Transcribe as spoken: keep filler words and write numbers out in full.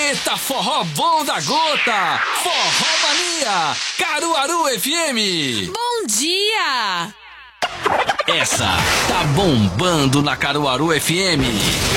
Eita, forró bom da gota! Forró Mania! Caruaru F M! Bom dia! Essa tá bombando na Caruaru F M.